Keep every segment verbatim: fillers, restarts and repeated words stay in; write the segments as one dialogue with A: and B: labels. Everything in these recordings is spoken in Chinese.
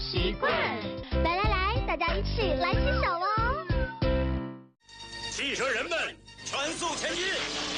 A: 习惯。
B: 来来来，大家一起来洗手哦！
C: 汽车人们，全速前进！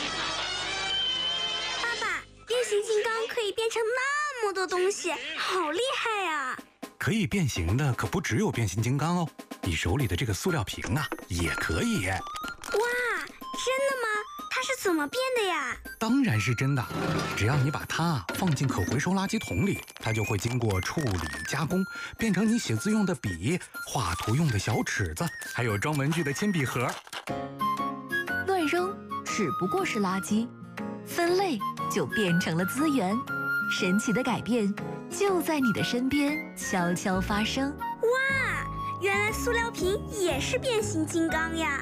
D: 爸爸，变形金刚可以变成那么多东西，好厉害呀！
E: 可以变形的可不只有变形金刚哦，你手里的这个塑料瓶啊，也可以。
D: 哇，真的吗？它是怎么变的呀？
E: 当然是真的，只要你把它放进可回收垃圾桶里，它就会经过处理加工，变成你写字用的笔、画图用的小尺子，还有装文具的铅笔盒。
F: 乱扔只不过是垃圾，分类就变成了资源。神奇的改变就在你的身边悄悄发生。
D: 哇，原来塑料瓶也是变形金刚呀！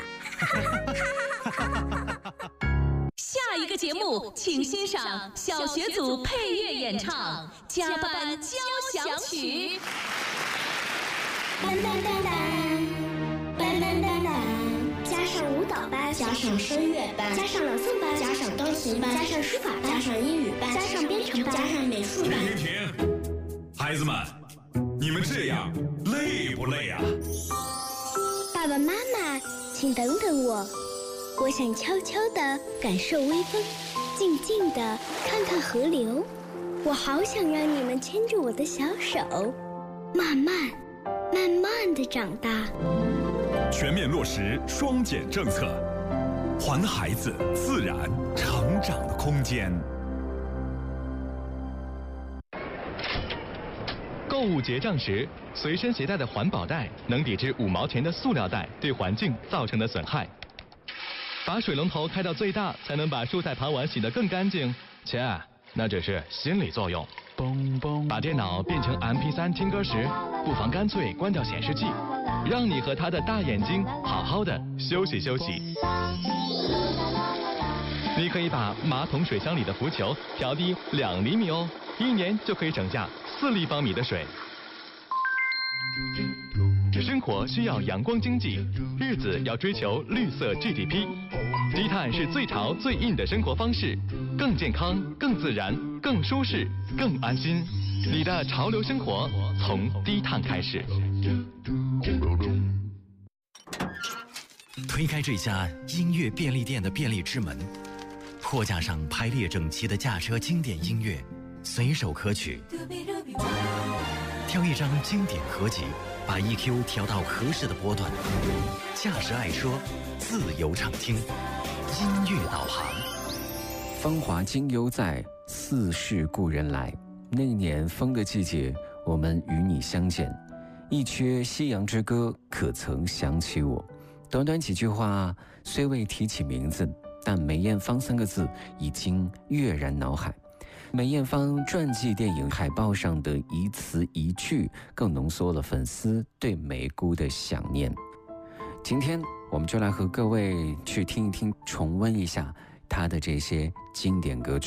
A: 下一个节目，请欣赏小学组配乐演唱《加班交响曲》。
G: 班班班班，班班班班，加上舞蹈班，加上声乐班，加上朗诵班，加上钢琴班，加上书法班，加上英语班，加上编程班，加上美术班。
C: 停停停！孩子们，你们这样累不累啊？
G: 爸爸妈妈，请等等我，我想悄悄地感受微风，静静地看看河流。我好想让你们牵着我的小手，慢慢、慢慢地长大。
C: 全面落实双减政策，还孩子自然成长的空间。
H: 购物结账时，随身携带的环保袋能抵制五毛钱的塑料袋对环境造成的损害。把水龙头开到最大，才能把蔬菜盘碗洗得更干净。切，那只是心理作用。嘣嘣。把电脑变成 M P 三 听歌时，不妨干脆关掉显示器，让你和他的大眼睛好好的休息休息。你可以把马桶水箱里的浮球调低两厘米哦，一年就可以省下四立方米的水。生活需要阳光经济，日子要追求绿色 G D P。低碳是最潮最硬的生活方式，更健康、更自然、更舒适、更安心。你的潮流生活从低碳开始。
I: 推开这家音乐便利店的便利之门，货架上排列整齐的驾车经典音乐，随手可取。挑一张经典合集，把 E Q 调到合适的波段。驾驶爱说，自由畅听，音乐导航。
J: 芳华今犹在，似是故人来。那年风的季节，我们与你相见。一阙夕阳之歌，可曾想起我？短短几句话，虽未提起名字，但梅艳芳三个字已经跃然脑海。梅艳芳传记电影海报上的一词一句，更浓缩了粉丝对梅姑的想念。今天我们就来和各位去听一听，重温一下她的这些经典歌曲。